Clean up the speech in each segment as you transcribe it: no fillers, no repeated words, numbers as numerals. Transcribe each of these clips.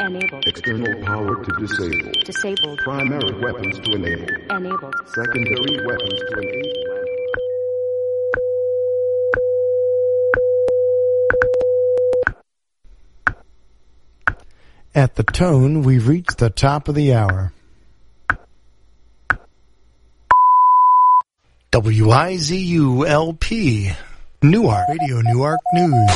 Enabled. External power to disable. Disabled. Primary weapons to enable. Enabled. Secondary weapons to enable. At the tone, we've reached the top of the hour. WIZU-LP, Newark, Radio Newark News.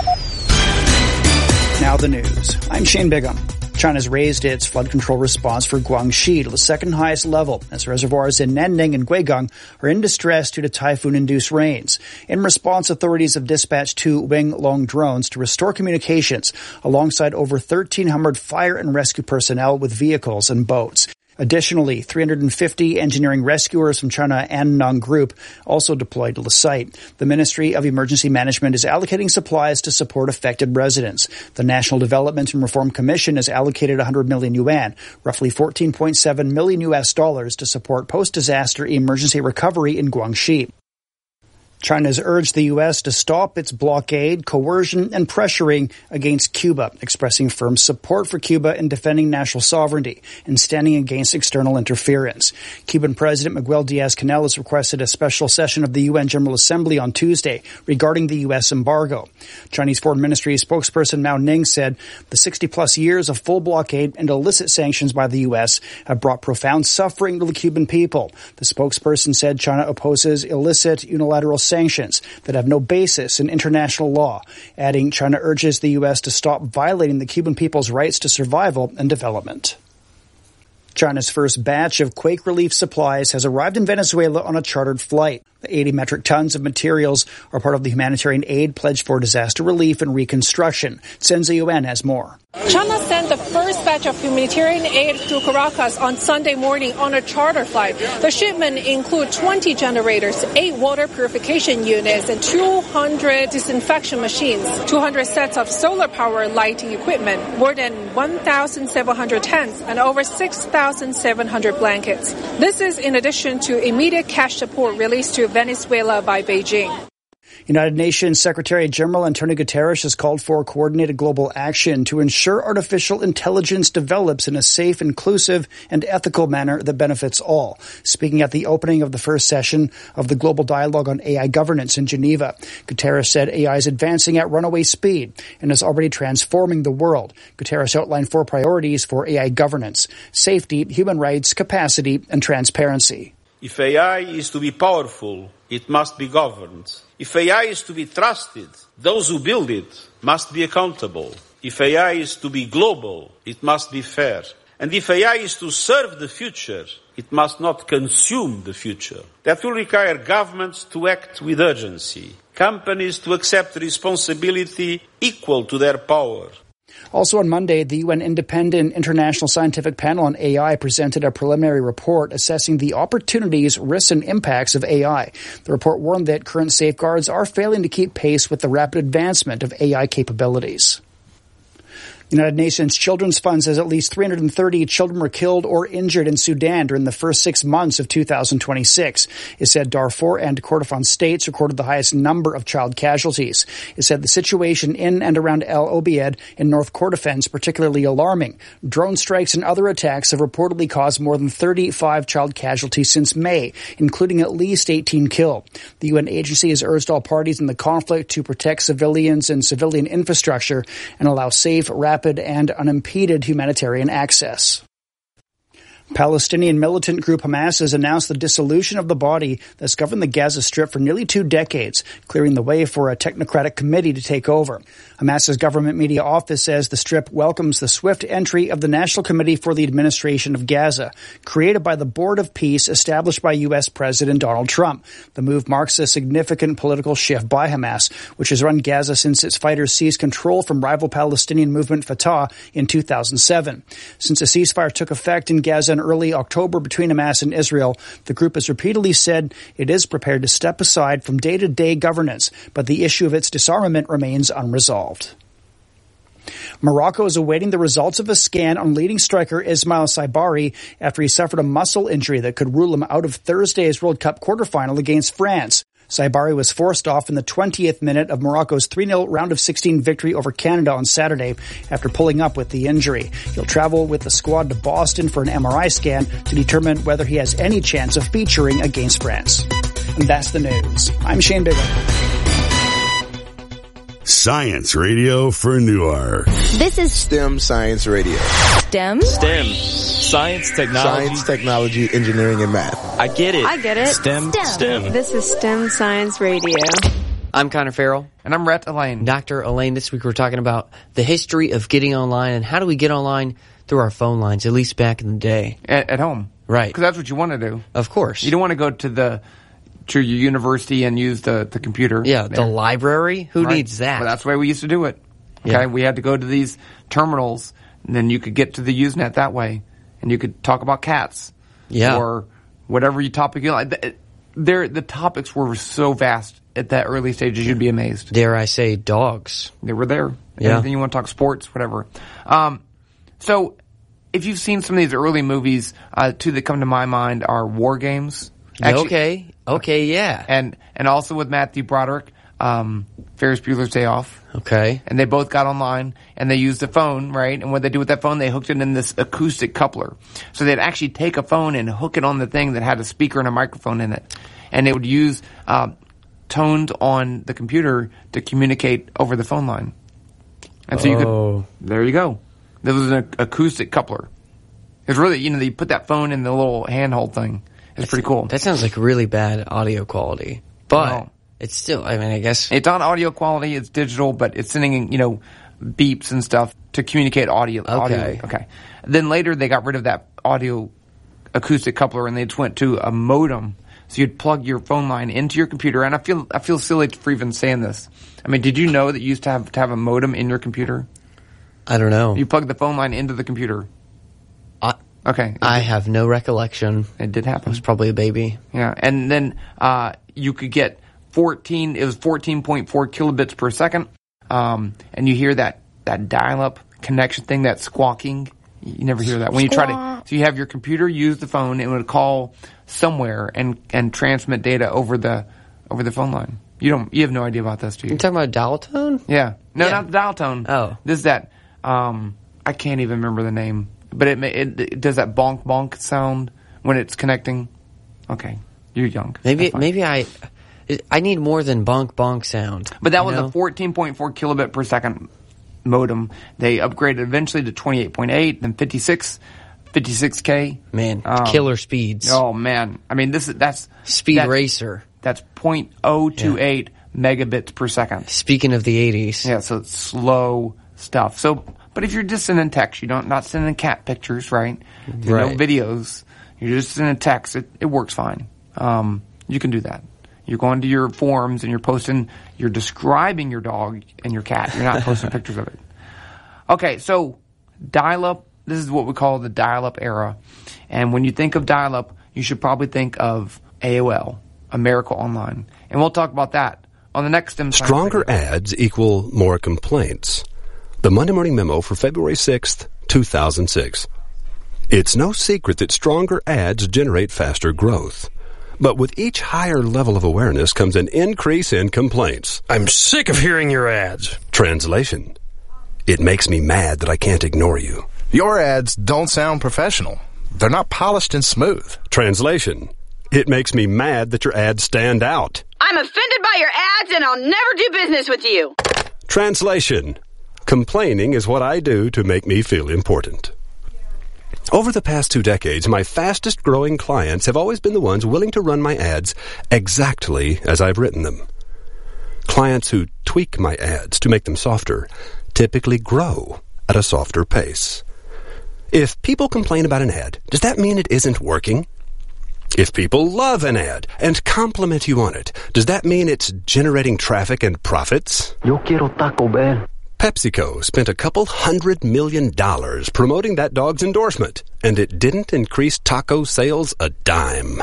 Now the news. I'm Shane Bigham. China's raised its flood control response for Guangxi to the second highest level as reservoirs in Nanning and Guigang are in distress due to typhoon-induced rains. In response, authorities have dispatched 2 Wing-Long drones to restore communications alongside over 1,300 fire and rescue personnel with vehicles and boats. Additionally, 350 engineering rescuers from China Annong Group also deployed to the site. The Ministry of Emergency Management is allocating supplies to support affected residents. The National Development and Reform Commission has allocated 100 million yuan, roughly $14.7 million to support post-disaster emergency recovery in Guangxi. China has urged the U.S. to stop its blockade, coercion, and pressuring against Cuba, expressing firm support for Cuba in defending national sovereignty and standing against external interference. Cuban President Miguel Diaz-Canel has requested a special session of the UN General Assembly on Tuesday regarding the U.S. embargo. Chinese Foreign Ministry spokesperson Mao Ning said the 60-plus years of full blockade and illicit sanctions by the U.S. have brought profound suffering to the Cuban people. The spokesperson said China opposes illicit unilateral sanctions that have no basis in international law, adding China urges the U.S. to stop violating the Cuban people's rights to survival and development. China's first batch of quake relief supplies has arrived in Venezuela on a chartered flight. The 80 metric tons of materials are part of the humanitarian aid pledge for disaster relief and reconstruction. Senza Yuan has more. China sent the first batch of humanitarian aid to Caracas on Sunday morning on a charter flight. The shipment includes 20 generators, 8 water purification units, and 200 disinfection machines, 200 sets of solar power lighting equipment, more than 1,700 tents, and over 6,700 blankets. This is in addition to immediate cash support released to Venezuela by Beijing. United Nations Secretary General Antonio Guterres has called for coordinated global action to ensure artificial intelligence develops in a safe, inclusive, and ethical manner that benefits all. Speaking at the opening of the first session of the Global Dialogue on AI Governance in Geneva, Guterres said AI is advancing at runaway speed and is already transforming the world. Guterres outlined 4 priorities for AI governance: safety, human rights, capacity, and transparency. If AI is to be powerful, it must be governed. If AI is to be trusted, those who build it must be accountable. If AI is to be global, it must be fair. And if AI is to serve the future, it must not consume the future. That will require governments to act with urgency, companies to accept responsibility equal to their power. Also on Monday, the UN Independent International Scientific Panel on AI presented a preliminary report assessing the opportunities, risks, and impacts of AI. The report warned that current safeguards are failing to keep pace with the rapid advancement of AI capabilities. The United Nations Children's Fund says at least 330 children were killed or injured in Sudan during the first 6 months of 2026. It said Darfur and Kordofan states recorded the highest number of child casualties. It said the situation in and around El Obeid in North Kordofan is particularly alarming. Drone strikes and other attacks have reportedly caused more than 35 child casualties since May, including at least 18 killed. The UN agency has urged all parties in the conflict to protect civilians and civilian infrastructure and allow safe, rapid, and unimpeded humanitarian access. Palestinian militant group Hamas has announced the dissolution of the body that's governed the Gaza Strip for nearly 2 decades, clearing the way for a technocratic committee to take over. Hamas's government media office says the Strip welcomes the swift entry of the National Committee for the Administration of Gaza, created by the Board of Peace established by U.S. President Donald Trump. The move marks a significant political shift by Hamas, which has run Gaza since its fighters seized control from rival Palestinian movement Fatah in 2007. Since a ceasefire took effect in Gaza in early October between Hamas and Israel, the group has repeatedly said it is prepared to step aside from day-to-day governance, but the issue of its disarmament remains unresolved. Morocco is awaiting the results of a scan on leading striker Ismail Saibari after he suffered a muscle injury that could rule him out of Thursday's World Cup quarterfinal against France. Saibari was forced off in the 20th minute of Morocco's 3-0 round of 16 victory over Canada on Saturday after pulling up with the injury. He'll travel with the squad to Boston for an MRI scan to determine whether he has any chance of featuring against France. And that's the news. I'm Shane Bigelow. Science Radio for Newark. This is STEM Science Radio. STEM? STEM. Science, technology. Science, technology, engineering, and math. I get it. I get it. STEM. STEM. This is STEM Science Radio. I'm Connor Farrell. And I'm Rhett Elaine. Dr. Elaine, this week we're talking about the history of getting online and how do we get online through our phone lines, at least back in the day. At home. Right. Because that's what you want to do. Of course. You don't want to go to your university and use the computer. Yeah, the library. Who needs that? Well, that's the way we used to do it. Okay, yeah. We had to go to these terminals, and then you could get to the Usenet that way, and you could talk about cats. Yeah. Or whatever topic you like. The topics were so vast at that early stages, you'd be amazed. Dare I say dogs. They were there. Yeah. Anything you want to talk sports, whatever. So if you've seen some of these early movies, two that come to my mind are War Games. Actually, Okay, yeah. And also with Matthew Broderick, Ferris Bueller's Day Off. Okay. And they both got online, and they used the phone, right? And what they do with that phone, they hooked it in this acoustic coupler. So they'd actually take a phone and hook it on the thing that had a speaker and a microphone in it. And they would use tones on the computer to communicate over the phone line. And so there you go. There was an acoustic coupler. It's really, they put that phone in the little handhold thing. It's pretty cool. That sounds like really bad audio quality. But it's still, I guess. It's not audio quality, it's digital, but it's sending, beeps and stuff to communicate audio. Okay. Then later they got rid of that audio acoustic coupler and they just went to a modem. So you'd plug your phone line into your computer. And I feel silly for even saying this. I mean, did you know that you used to have a modem in your computer? I don't know. You plug the phone line into the computer. Okay. I have no recollection. It did happen. I was probably a baby. Yeah. And then you could get 14.4 kilobits per second. And you hear that dial-up connection thing, that squawking. You never hear that. When you try to, so you have your computer use the phone, it would call somewhere and transmit data over the phone line. You have no idea about this, do you? You talking about dial tone? Yeah. No, not the dial tone. Oh. This is that, I can't even remember the name. But it does that bonk bonk sound when it's connecting. Okay, you're young. Maybe I need more than bonk bonk sound. But that was a 14.4 kilobit per second modem. They upgraded eventually to 28.8, then 56K. Man, killer speeds. Oh man, I mean that's speed racer. That's 0.028 megabits per second. Speaking of the 80s, yeah, so it's slow stuff. So. But if you're just sending text, not sending cat pictures, right? No videos. You're just sending text. It works fine. You can do that. You're going to your forums and you're describing your dog and your cat. You're not posting pictures of it. Okay, so dial-up, this is what we call the dial-up era. And when you think of dial-up, you should probably think of AOL, America Online. And we'll talk about that on the next STEM Science. Stronger ads equal more complaints. The Monday Morning Memo for February 6th, 2006. It's no secret that stronger ads generate faster growth. But with each higher level of awareness comes an increase in complaints. I'm sick of hearing your ads. Translation. It makes me mad that I can't ignore you. Your ads don't sound professional. They're not polished and smooth. Translation. It makes me mad that your ads stand out. I'm offended by your ads and I'll never do business with you. Translation. Complaining is what I do to make me feel important. Over the past 2 decades, my fastest growing clients have always been the ones willing to run my ads exactly as I've written them. Clients who tweak my ads to make them softer typically grow at a softer pace. If people complain about an ad, does that mean it isn't working? If people love an ad and compliment you on it, does that mean it's generating traffic and profits? Yo quiero Taco Bell. PepsiCo spent $200 million promoting that dog's endorsement, and it didn't increase taco sales a dime.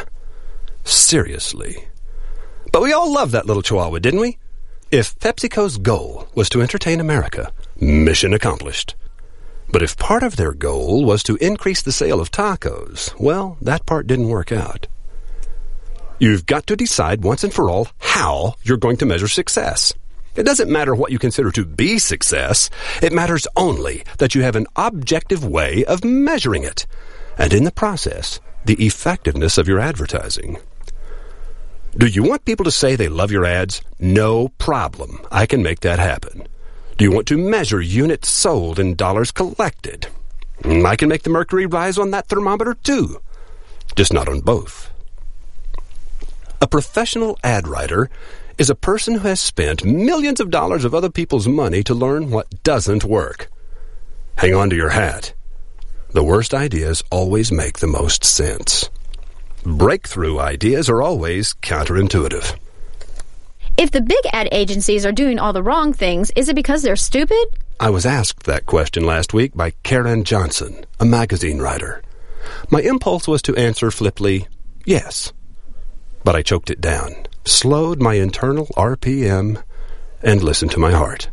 Seriously. But we all loved that little chihuahua, didn't we? If PepsiCo's goal was to entertain America, mission accomplished. But if part of their goal was to increase the sale of tacos, well, that part didn't work out. You've got to decide once and for all how you're going to measure success. It doesn't matter what you consider to be success. It matters only that you have an objective way of measuring it, and in the process, the effectiveness of your advertising. Do you want people to say they love your ads? No problem. I can make that happen. Do you want to measure units sold and dollars collected? I can make the mercury rise on that thermometer too, just not on both. A professional ad writer is a person who has spent millions of dollars of other people's money to learn what doesn't work. Hang on to your hat. The worst ideas always make the most sense. Breakthrough ideas are always counterintuitive. If the big ad agencies are doing all the wrong things, is it because they're stupid? I was asked that question last week by Karen Johnson, a magazine writer. My impulse was to answer flippantly, yes. But I choked it down, slowed my internal RPM, and listened to my heart.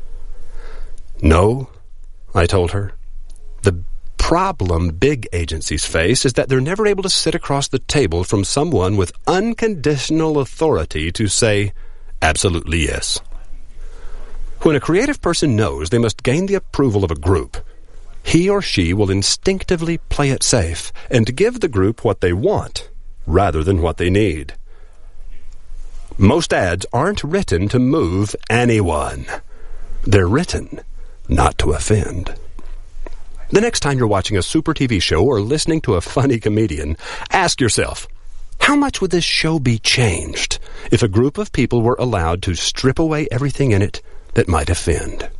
No, I told her. The problem big agencies face is that they're never able to sit across the table from someone with unconditional authority to say, absolutely yes. When a creative person knows they must gain the approval of a group, he or she will instinctively play it safe and give the group what they want rather than what they need. Most ads aren't written to move anyone. They're written not to offend. The next time you're watching a super TV show or listening to a funny comedian, ask yourself, how much would this show be changed if a group of people were allowed to strip away everything in it that might offend?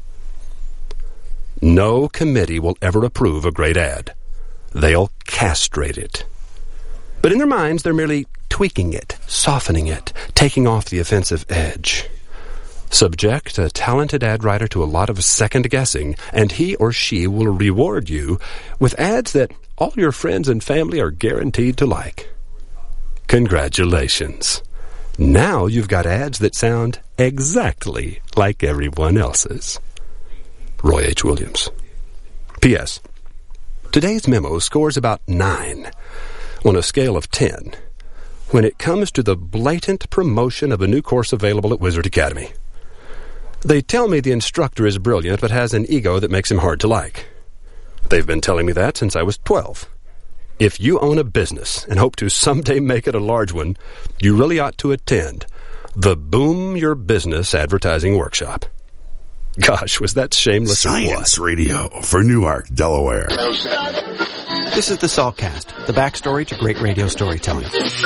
No committee will ever approve a great ad. They'll castrate it. But in their minds, they're merely tweaking it, softening it, taking off the offensive edge. Subject a talented ad writer to a lot of second guessing, and he or she will reward you with ads that all your friends and family are guaranteed to like. Congratulations. Now you've got ads that sound exactly like everyone else's. Roy H. Williams. P.S. Today's memo scores about 9 on a scale of 10 when it comes to the blatant promotion of a new course available at Wizard Academy. They tell me the instructor is brilliant but has an ego that makes him hard to like. They've been telling me that since I was 12. If you own a business and hope to someday make it a large one, you really ought to attend the Boom Your Business Advertising Workshop. Gosh, was that shameless Science Radio for Newark, Delaware. This is the Saltcast, the backstory to great radio storytelling.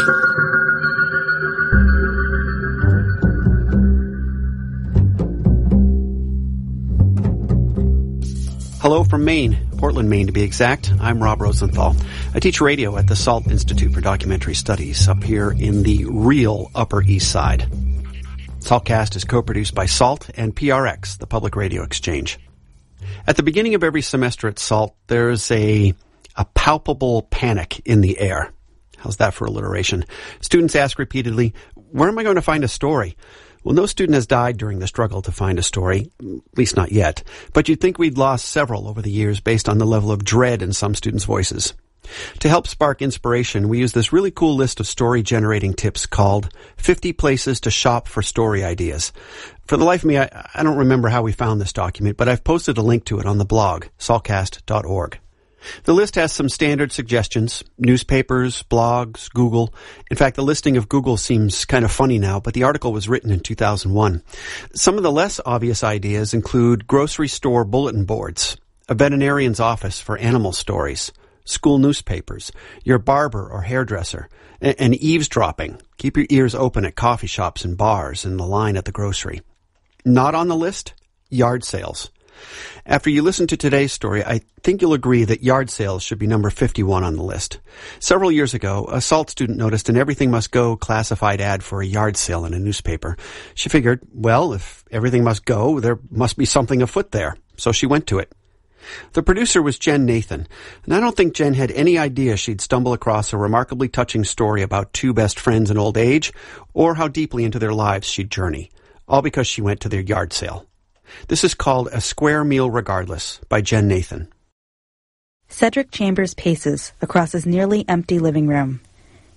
Hello from Maine, Portland, Maine to be exact. I'm Rob Rosenthal. I teach radio at the SALT Institute for Documentary Studies up here in the real Upper East Side. SALTcast is co-produced by SALT and PRX, the Public Radio Exchange. At the beginning of every semester at SALT, there's a palpable panic in the air. How's that for alliteration? Students ask repeatedly, where am I going to find a story? Well, no student has died during the struggle to find a story, at least not yet, but you'd think we'd lost several over the years based on the level of dread in some students' voices. To help spark inspiration, we use this really cool list of story-generating tips called 50 Places to Shop for Story Ideas. For the life of me, I don't remember how we found this document, but I've posted a link to it on the blog, saltcast.org. The list has some standard suggestions, newspapers, blogs, Google. In fact, the listing of Google seems kind of funny now, but the article was written in 2001. Some of the less obvious ideas include grocery store bulletin boards, a veterinarian's office for animal stories, school newspapers, your barber or hairdresser, and eavesdropping. Keep your ears open at coffee shops and bars and the line at the grocery. Not on the list, yard sales. After you listen to today's story, I think you'll agree that yard sales should be number 51 on the list. Several years ago, a SALT student noticed an Everything Must Go classified ad for a yard sale in a newspaper. She figured, well, if everything must go, there must be something afoot there. So she went to it. The producer was Jen Nathan, and I don't think Jen had any idea she'd stumble across a remarkably touching story about two best friends in old age, or how deeply into their lives she'd journey, all because she went to their yard sale. This is called A Square Meal Regardless by Jen Nathan. Cedric Chambers paces across his nearly empty living room.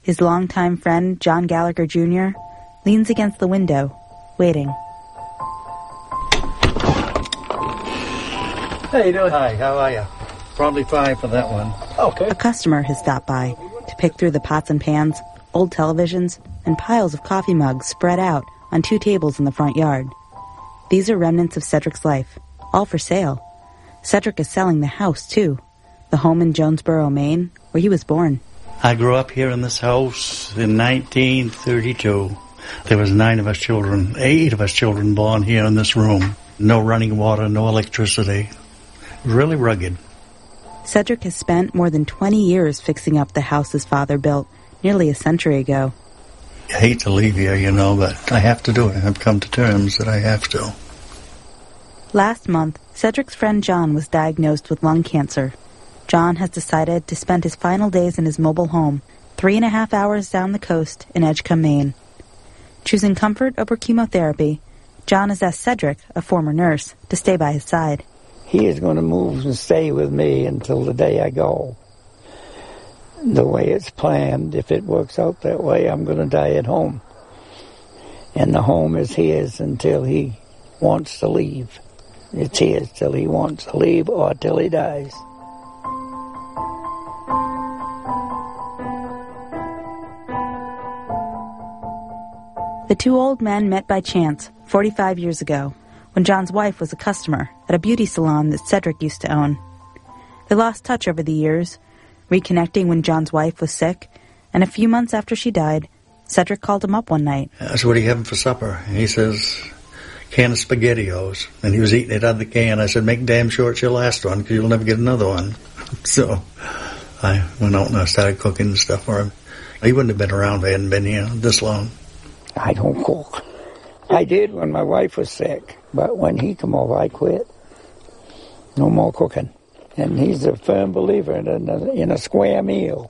His longtime friend, John Gallagher Jr., leans against the window, waiting. How you doing? Hi, how are you? Probably fine for that one. Okay. A customer has stopped by to pick through the pots and pans, old televisions, and piles of coffee mugs spread out on 2 tables in the front yard. These are remnants of Cedric's life, all for sale. Cedric is selling the house, too, the home in Jonesboro, Maine, where he was born. I grew up here in this house in 1932. There was 9 of us children, 8 of us children born here in this room. No running water, no electricity. Really rugged. Cedric has spent more than 20 years fixing up the house his father built nearly a century ago. I hate to leave here, but I have to do it. I've come to terms that I have to. Last month, Cedric's friend John was diagnosed with lung cancer. John has decided to spend his final days in his mobile home, 3.5 hours down the coast in Edgecombe, Maine. Choosing comfort over chemotherapy, John has asked Cedric, a former nurse, to stay by his side. He is going to move and stay with me until the day I go. The way it's planned, if it works out that way, I'm going to die at home. And the home is his until he wants to leave. It's his till he wants to leave or till he dies. The 2 old men met by chance 45 years ago when John's wife was a customer at a beauty salon that Cedric used to own. They lost touch over the years, reconnecting when John's wife was sick, and a few months after she died, Cedric called him up one night. I said, what are you having for supper? And he says, can of SpaghettiOs. And he was eating it out of the can. I said, make damn sure it's your last one, because you'll never get another one. So I went out and I started cooking and stuff for him. He wouldn't have been around if I hadn't been here this long. I don't cook. I did when my wife was sick, but when he come over, I quit. No more cooking. And he's a firm believer in a square meal.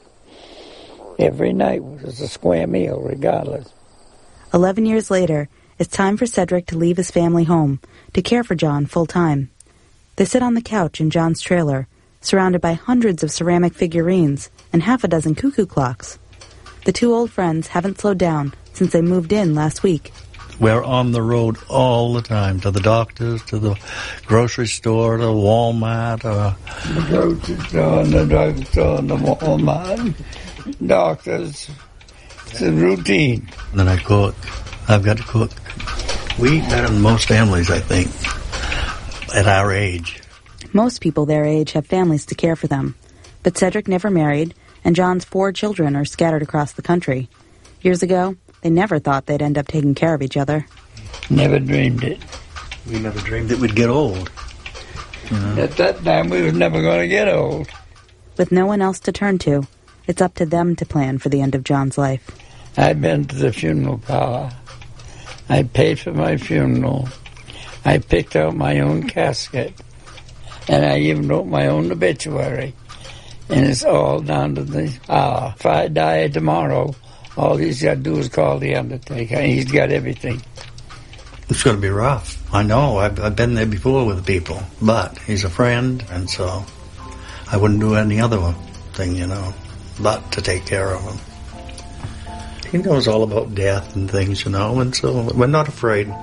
Every night was a square meal, regardless. 11 years later, it's time for Cedric to leave his family home to care for John full-time. They sit on the couch in John's trailer, surrounded by hundreds of ceramic figurines and half a dozen cuckoo clocks. The 2 old friends haven't slowed down since they moved in last week. We're on the road all the time, to the doctors, to the grocery store, to Walmart. The grocery store and the drugstore and the Walmart. Doctors. It's a routine. And then I cook. I've got to cook. We eat better than most families, I think, at our age. Most people their age have families to care for them. But Cedric never married, and John's 4 children are scattered across the country. Years ago, they never thought they'd end up taking care of each other. Never dreamed it. We never dreamed that we'd get old. At that time, we was never going to get old. With no one else to turn to, it's up to them to plan for the end of John's life. I've been to the funeral parlor. I paid for my funeral. I picked out my own casket. And I even wrote my own obituary. And it's all down to the hour. If I die tomorrow, all he's got to do is call the undertaker, and he's got everything. It's going to be rough. I know. I've been there before with people. But he's a friend, and so I wouldn't do any other thing, but to take care of him. He knows all about death and things, and so we're not afraid.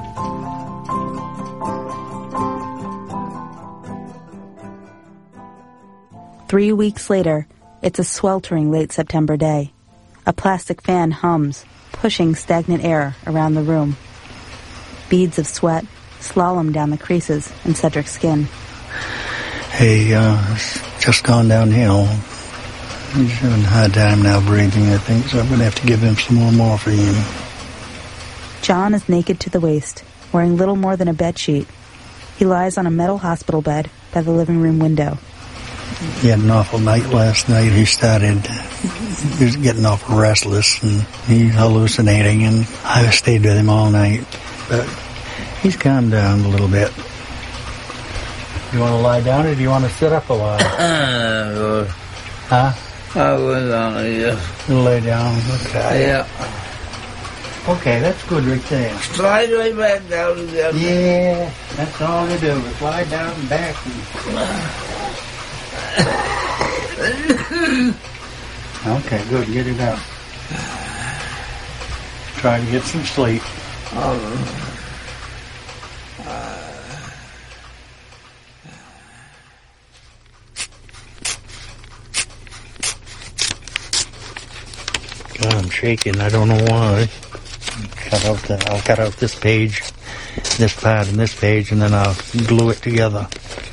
Three weeks later, it's a sweltering late September day. A plastic fan hums, pushing stagnant air around the room. Beads of sweat slalom down the creases in Cedric's skin. Hey, it's just gone downhill. He's having a hard time now breathing, I think, so I'm going to have to give him some more morphine. John is naked to the waist, wearing little more than a bedsheet. He lies on a metal hospital bed by the living room window. He had an awful night last night. He was getting awful restless, and he's hallucinating, and I stayed with him all night. But he's calmed down a little bit. You want to lie down, or do you want to sit up a while? Huh? I will lay down. Okay. Yeah. Okay, that's good right there. Slide right back down again. Yeah, that's all you do, is lie down and back. Okay, good. Get it out. Try to get some sleep. God, I'm shaking. I don't know why. I'll cut out this page, this pad, and this page, and then I'll glue it together.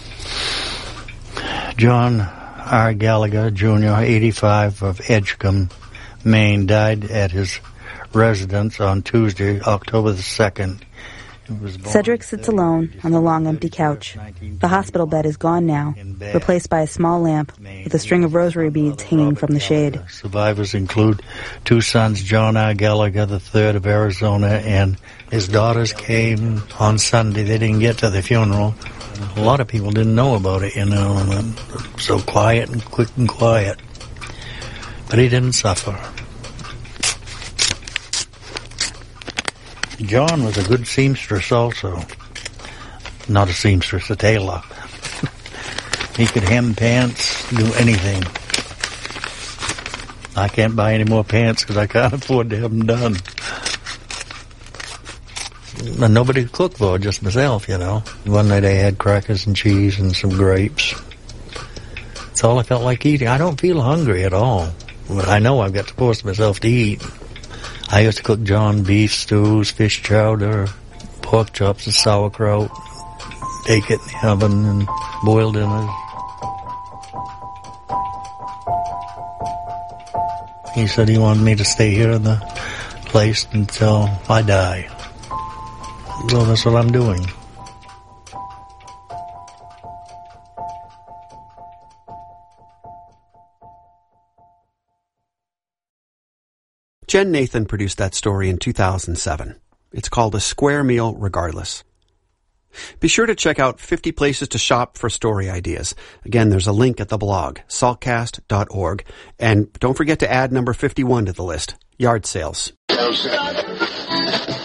John R. Gallagher, Jr., 85, of Edgecombe, Maine, died at his residence on Tuesday, October the 2nd. Cedric sits alone on the long, empty couch. The hospital bed is gone now, replaced by a small lamp with a string of rosary beads hanging from the shade. Survivors include 2 sons, John R. Gallagher III of Arizona, and his daughters came on Sunday. They didn't get to the funeral. A lot of people didn't know about it, and so quiet and quick and quiet. But he didn't suffer. John was a good seamstress also. Not a seamstress, a tailor. He could hem pants, do anything. I can't buy any more pants because I can't afford to have them done. And nobody to cook for, just myself, One night I had crackers and cheese and some grapes. That's all I felt like eating. I don't feel hungry at all. But I know I've got to force myself to eat. I used to cook John beef stews, fish chowder, pork chops and sauerkraut, bake it in the oven and boil dinners. He said he wanted me to stay here in the place until I die. So that's what I'm doing. Jen Nathan produced that story in 2007. It's called A Square Meal Regardless. Be sure to check out 50 places to shop for story ideas. Again, there's a link at the blog, saltcast.org. And don't forget to add number 51 to the list, yard sales.